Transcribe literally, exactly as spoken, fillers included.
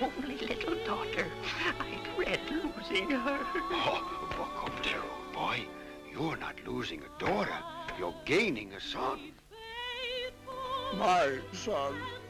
only little daughter. I dread losing her. Oh, buck up there, old boy. You're not losing a daughter. You're gaining a son. My son.